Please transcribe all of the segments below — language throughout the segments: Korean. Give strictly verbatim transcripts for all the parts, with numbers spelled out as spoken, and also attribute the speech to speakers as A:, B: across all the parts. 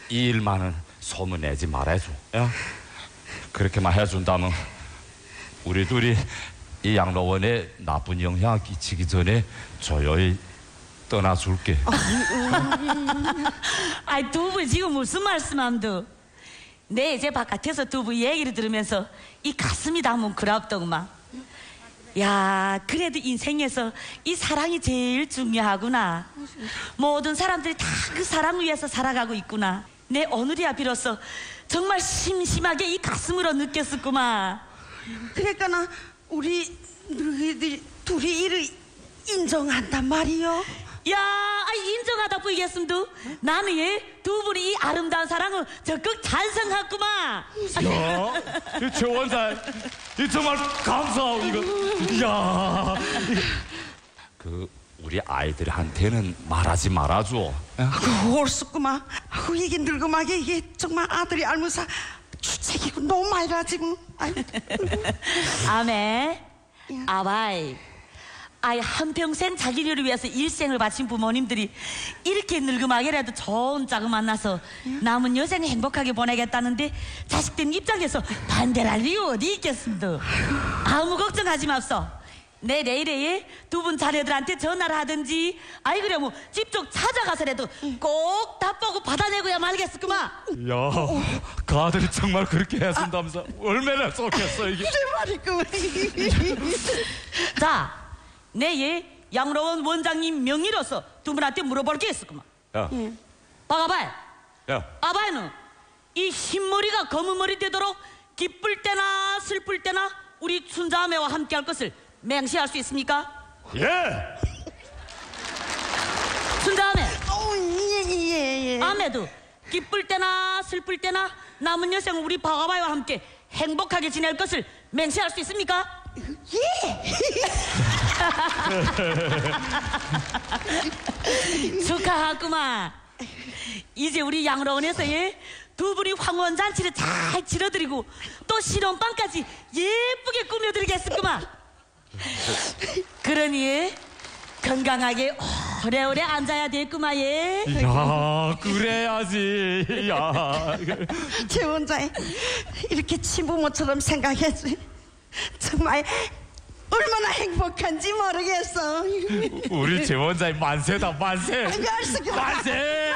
A: 이 일만은 소문내지 말아줘. 야? 그렇게만 해준다면 우리 둘이 이 양로원에 나쁜 영향 끼치기 전에 조용히 떠나줄게.
B: 아이, 두 분 지금 무슨 말씀함도? 내 이제 바깥에서 두 분 얘기를 들으면서 이 가슴이 담은 그랍더구만. 야, 그래도 인생에서 이 사랑이 제일 중요하구나. 모든 사람들이 다 그 사랑 위해서 살아가고 있구나. 내 오늘이야 비로소 정말 심심하게 이 가슴으로 느꼈었구만.
C: 그러니까 나 우리 너희들 둘이 이를 인정한단 말이요.
B: 야, 아이, 인정하다 보이겠음도 나는 얘 두 분이 이 아름다운 사랑을 적극 찬성하구만.
A: 야, 최 원장, 이 정말 감사하고 이거. 야, 그 우리 아이들한테는 말하지 말아줘.
C: 아이고, 옳소구만. 아이고, 이게 늙음하게 이게 정말 아들이 알면서 주책이고 너무 많이 가지고.
B: 아메, 아바이. 아이, 한평생 자기를 위해서 일생을 바친 부모님들이 이렇게 늙음하게라도 좋은 짝을 만나서 남은 여생을 행복하게 보내겠다는데 자식들 입장에서 반대를 할 이유 어디 있겠습니다. 아무 걱정하지 맙소. 내 내일에 두 분 자녀들한테 전화를 하든지 아이 그래 뭐 직접 찾아가서라도 꼭 답보고 받아내고야 말겠었구만.
A: 야, 가들이 정말 그렇게 해준다면서 얼마나 좋겠어 이게.
C: 그래 말이구만.
B: 자, 내 얘 양로원 원장님 명의로서 두 분한테 물어볼 게 있었구만.
A: 야,
B: 박아봐요.
A: 야,
B: 아바이는 이 흰머리가 검은 머리 되도록 기쁠 때나 슬플 때나 우리 춘자매와 함께할 것을 맹세할 수 있습니까?
A: 예.
B: 춘자매,
C: 어, 예, 예, 예.
B: 아매도 기쁠 때나 슬플 때나 남은 여생을 우리 박아바이와 함께 행복하게 지낼 것을 맹세할 수 있습니까?
C: 예.
B: 축하하구만. 이제 우리 양로원에서 예, 두 분이 황혼잔치를 잘 치러드리고 또 신혼방까지 예쁘게 꾸며드리겠구만. 그러니 예, 건강하게 오래오래 앉아야 될구만. 예.
A: 야, 그래야지. 야,
C: 최 원장이 이렇게 친부모처럼 생각했지. 정말 얼마나 행복한지 모르겠어.
A: 우리 최 원장님 만세다 만세.
C: 만세.
A: 만세.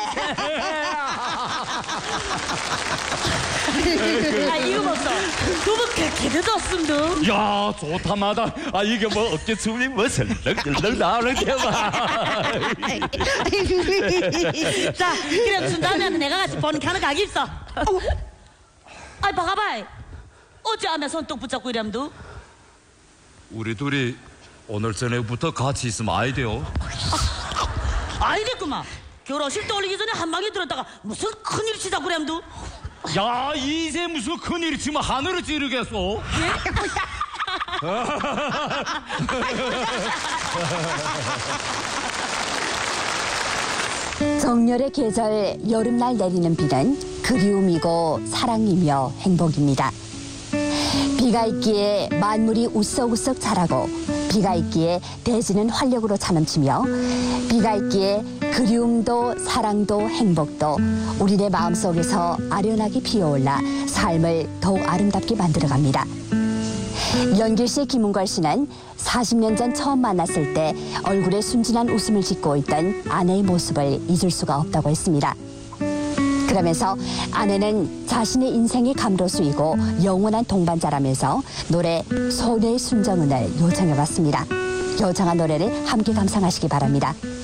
B: 아, 이거 봤어. 두 분 그렇게 좋습니다.
A: 야, 좋다마다. 아, 이게 뭐 어깨춤이 뭐 설렁설렁 나오는 게봐.
B: 자, 그래 준다면 내가 같이 보는 가는 가기 있어. 아이, 박아봐이. 어째 아메 손톱 붙잡고 이래면도?
A: 우리 둘이 오늘 저녁부터 같이 있으면 아이 돼요.
B: 아이랬구만. 결혼식 떠올리기 전에 한마디 들었다가 무슨 큰일 치자고 그래면도?
A: 야, 이제 무슨 큰일이 치면 하늘을 찌르겠어.
D: 정열의 계절 여름날 내리는 비는 그리움이고 사랑이며 행복입니다. 비가 있기에 만물이 우석우석 자라고 비가 있기에 대지는 활력으로 차넘치며 비가 있기에 그리움도 사랑도 행복도 우리네 마음속에서 아련하게 피어올라 삶을 더욱 아름답게 만들어갑니다. 연길 씨, 김은걸 씨는 사십 년 전 처음 만났을 때 얼굴에 순진한 웃음을 짓고 있던 아내의 모습을 잊을 수가 없다고 했습니다. 그러면서 아내는 자신의 인생의 감로수이고 영원한 동반자라면서 노래 소녀의 순정은을 요청해봤습니다. 요청한 노래를 함께 감상하시기 바랍니다.